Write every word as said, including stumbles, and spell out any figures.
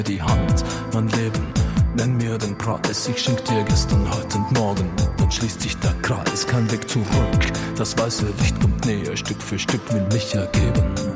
die Hand, mein Leben, nenn mir den Preis. Ich schenk dir gestern, heute und morgen, dann schließt sich der Kreis. Kein Weg zurück, das weiße Licht kommt näher, Stück für Stück will mich ergeben.